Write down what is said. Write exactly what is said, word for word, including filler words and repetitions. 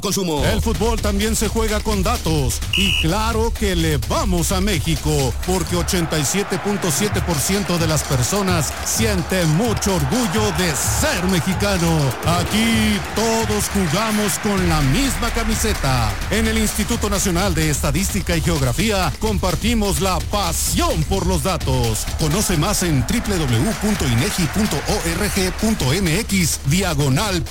Consumo. El fútbol también se juega con datos. Y claro que le vamos a México, porque ochenta y siete punto siete por ciento de las personas sienten mucho orgullo de ser mexicano. Aquí todos jugamos con la misma camiseta. En el Instituto Nacional de Estadística y Geografía compartimos la pasión por los datos. Conoce más en doble u doble u doble u punto inegi punto org punto mx diagonal